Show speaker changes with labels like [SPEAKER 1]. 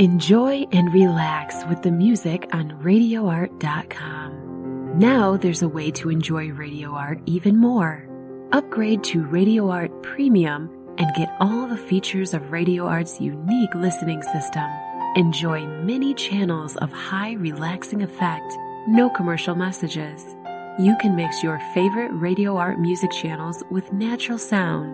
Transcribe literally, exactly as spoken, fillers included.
[SPEAKER 1] Enjoy and relax with the music on radio art dot com. Now there's a way to enjoy Radio Art even more. Upgrade to Radio Art Premium and get all the features of Radio Art's unique listening system. Enjoy many channels of high relaxing effect, no commercial messages. You can mix your favorite Radio Art music channels with natural sound